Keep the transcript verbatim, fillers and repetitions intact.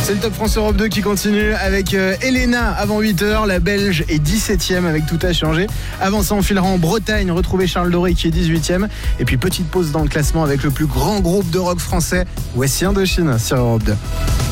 C'est le Top France Europe deux qui continue avec euh, Elena avant huit heures. La Belge est dix-septième avec Tout a changé. Avant ça, on filera en Bretagne, retrouver Charles Doré qui est dix-huitième. Et puis petite pause dans le classement avec le plus grand groupe de rock français, Voici Indochine sur Europe deux.